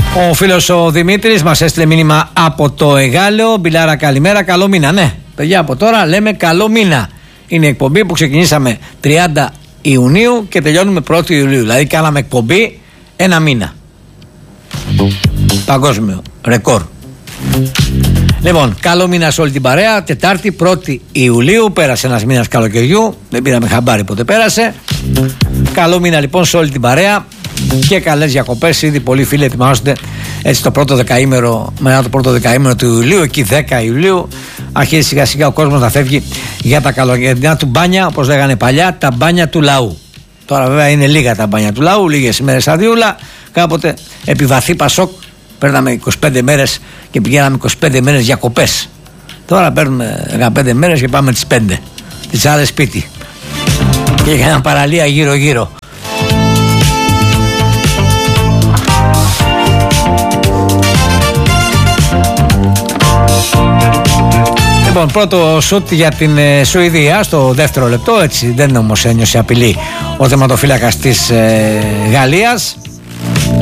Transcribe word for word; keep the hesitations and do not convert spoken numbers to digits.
Ο φίλος ο Δημήτρης μας έστειλε μήνυμα από το Εγάλεο. Μπιλάρα, καλημέρα, καλό μήνα. Ναι, παιδιά, από τώρα λέμε καλό μήνα. Είναι η εκπομπή που ξεκινήσαμε τριάντα Ιουνίου και τελειώνουμε πρώτη Ιουλίου. Δηλαδή κάναμε εκπομπή ένα μήνα. Παγκόσμιο ρεκόρ. Λοιπόν, καλό μήνα σε όλη την παρέα. Τετάρτη, πρώτη Ιουλίου. Πέρασε ένας μήνας καλοκαιριού. Δεν πήραμε χαμπάρι πότε πέρασε. Καλό μήνα λοιπόν σε όλη την παρέα. Και καλές διακοπές. Ήδη πολλοί φίλοι ετοιμάζονται έτσι το πρώτο δεκαήμερο, μετά το πρώτο δεκαήμερο του Ιουλίου. Εκεί δέκα Ιουλίου αρχίζει σιγά σιγά ο κόσμος να φεύγει για τα καλοκαιρινά του μπάνια, όπως λέγανε παλιά, τα μπάνια του λαού. Τώρα βέβαια είναι λίγα τα μπάνια του λαού, λίγες ημέρες αδειούλα. Κάποτε επιβαθή Πασόκ παίρναμε είκοσι πέντε μέρες και πηγαίναμε είκοσι πέντε μέρες διακοπές. Τώρα παίρνουμε δεκαπέντε μέρες και πάμε τις πέντε. Τις άλλες σπίτι. Και για ένα παραλία γύρω-γύρω. Λοιπόν, πρώτο σουτ για την ε, Σουηδία στο δεύτερο λεπτό, έτσι δεν όμως ένιωσε απειλή ο θεματοφύλακας της ε, Γαλλίας.